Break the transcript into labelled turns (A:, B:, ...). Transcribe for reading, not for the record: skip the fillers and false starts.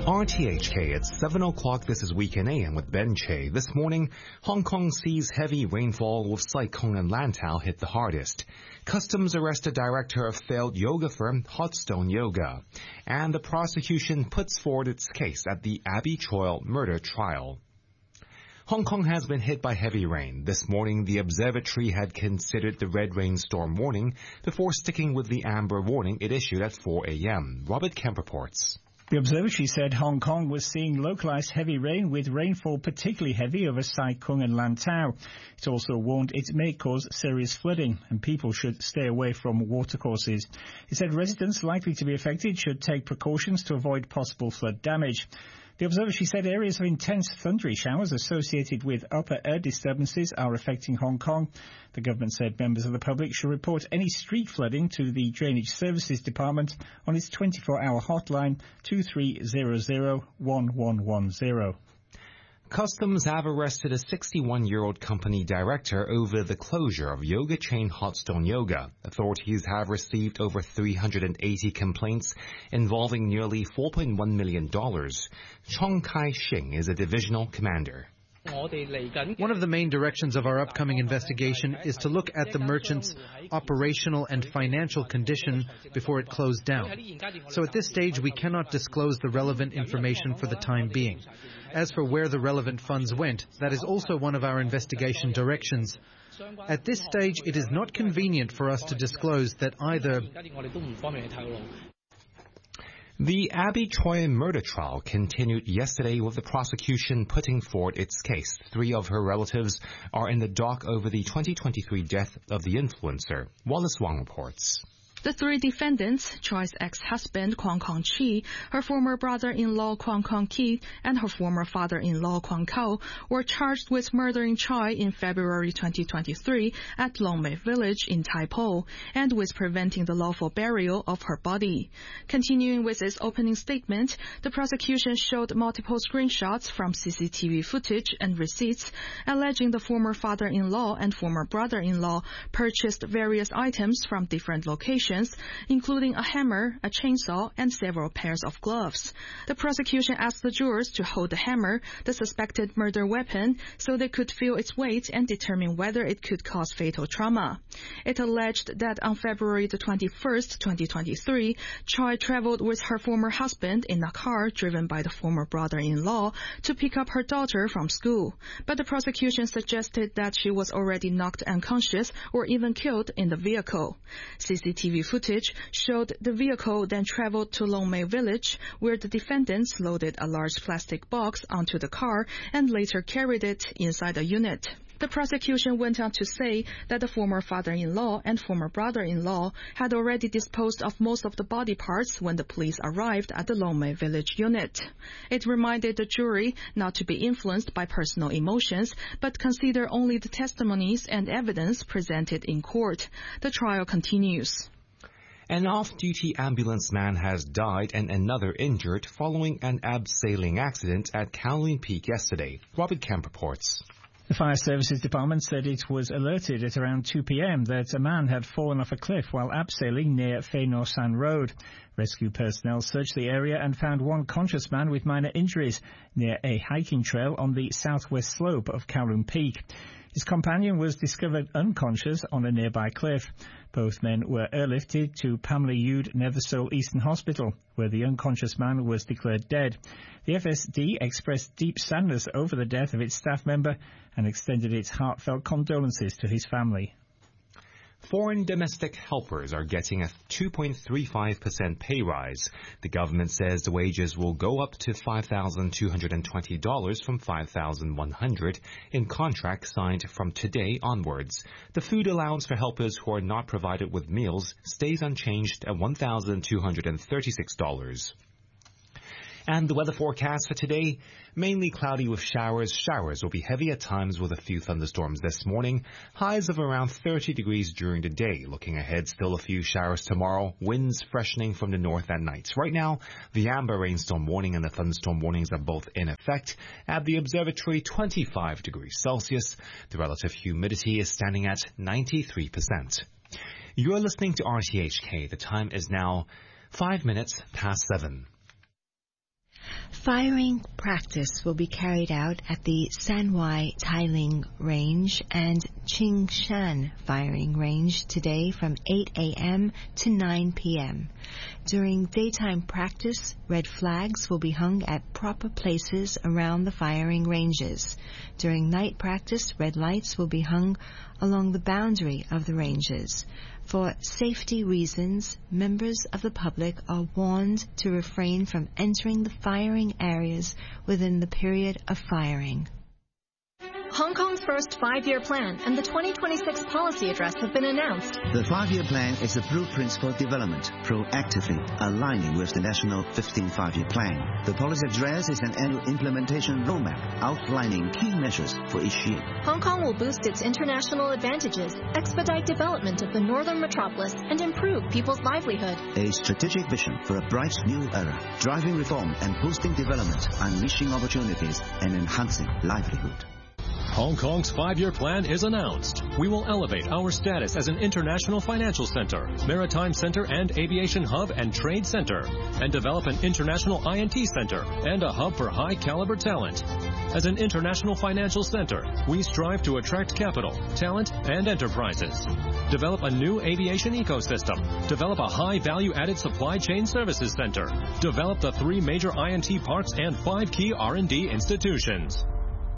A: RTHK at 7 o'clock. This is Weekend AM with Ben Che. This morning, Hong Kong sees heavy rainfall with Cyclone and Lantau hit the hardest. Customs arrested director of failed yoga firm Hotstone Yoga. And the prosecution puts forward its case at the Abby Choi murder trial. Hong Kong has been hit by heavy rain. This morning, the observatory had considered the red rainstorm warning before sticking with the amber warning it issued at 4 a.m. Robert Kemp reports.
B: The observatory said Hong Kong was seeing localized heavy rain with rainfall particularly heavy over Sai Kung and Lantau. It also warned it may cause serious flooding and people should stay away from watercourses. It said residents likely to be affected should take precautions to avoid possible flood damage. The observatory said areas of intense thundery showers associated with upper air disturbances are affecting Hong Kong. The government said members of the public should report any street flooding to the Drainage Services Department on its 24-hour hotline 2300 1110.
A: Customs have arrested a 61-year-old company director over the closure of yoga chain Hotstone Yoga. Authorities have received over 380 complaints involving nearly $4.1 million. Chong Kai-shing is a divisional commander.
C: One of the main directions of our upcoming investigation is to look at the merchant's operational and financial condition before it closed down. So at this stage, we cannot disclose the relevant information for the time being. As for where the relevant funds went, that is also one of our investigation directions. At this stage, it is not convenient for us to disclose that either.
A: The Abby Choi murder trial continued yesterday with the prosecution putting forward its case. 3 of her relatives are in the dock over the 2023 death of the influencer. Wallace Wang reports.
D: The 3 defendants, Choi's ex-husband Kwang Kong-chi, her former brother-in-law Kwang Kong-ki, and her former father-in-law Kwang Kao, were charged with murdering Choi in February 2023 at Long Mei Village in Tai Po, and with preventing the lawful burial of her body. Continuing with its opening statement, the prosecution showed multiple screenshots from CCTV footage and receipts, alleging the former father-in-law and former brother-in-law purchased various items from different locations, including a hammer, a chainsaw, and several pairs of gloves. The prosecution asked the jurors to hold the hammer, the suspected murder weapon, so they could feel its weight and determine whether it could cause fatal trauma. It alleged that on February the 21st, 2023, Choi traveled with her former husband in a car driven by the former brother-in-law to pick up her daughter from school. But the prosecution suggested that she was already knocked unconscious or even killed in the vehicle. CCTV footage showed the vehicle then traveled to Long Mei Village, where the defendants loaded a large plastic box onto the car and later carried it inside a unit. The prosecution went on to say that the former father-in-law and former brother-in-law had already disposed of most of the body parts when the police arrived at the Long Mei Village unit. It reminded the jury not to be influenced by personal emotions, but consider only the testimonies and evidence presented in court. The trial continues.
A: An off-duty ambulance man has died and another injured following an abseiling accident at Kowloon Peak yesterday. Robert Kemp reports.
B: The Fire Services Department said it was alerted at around 2 p.m. that a man had fallen off a cliff while abseiling near Fei No San Road. Rescue personnel searched the area and found one conscious man with minor injuries near a hiking trail on the southwest slope of Kowloon Peak. His companion was discovered unconscious on a nearby cliff. Both men were airlifted to Pamela Yude Nethersole Eastern Hospital, where the unconscious man was declared dead. The FSD expressed deep sadness over the death of its staff member and extended its heartfelt condolences to his family.
A: Foreign domestic helpers are getting a 2.35% pay rise. The government says the wages will go up to $5,220 from $5,100 in contract signed from today onwards. The food allowance for helpers who are not provided with meals stays unchanged at $1,236. And the weather forecast for today, mainly cloudy with showers. Showers will be heavy at times with a few thunderstorms this morning. Highs of around 30 degrees during the day. Looking ahead, still a few showers tomorrow. Winds freshening from the north at night. Right now, the amber rainstorm warning and the thunderstorm warnings are both in effect. At the observatory, 25 degrees Celsius. The relative humidity is standing at 93%. You're listening to RTHK. The time is now 5 minutes past 7.
E: Firing practice will be carried out at the Sanwai Tailing Range and Qingshan Firing Range today from 8 a.m. to 9 p.m. During daytime practice, red flags will be hung at proper places around the firing ranges. During night practice, red lights will be hung along the boundary of the ranges. For safety reasons, members of the public are warned to refrain from entering the firing areas within the period of firing.
F: Hong Kong's first 5-year plan and the 2026 policy address have been announced.
G: The 5-year plan is a blueprint for development, proactively aligning with the national 15th 5-year plan. The policy address is an annual implementation roadmap outlining key measures for each year.
F: Hong Kong will boost its international advantages, expedite development of the northern metropolis, and improve people's livelihood.
G: A strategic vision for a bright new era, driving reform and boosting development, unleashing opportunities and enhancing livelihood.
H: Hong Kong's 5-year plan is announced. We will elevate our status as an international financial center, maritime center and aviation hub and trade center, and develop an international INT center and a hub for high-caliber talent. As an international financial center, we strive to attract capital, talent, and enterprises. Develop a new aviation ecosystem. Develop a high-value-added supply chain services center. Develop the 3 major INT parks and 5 key R&D institutions.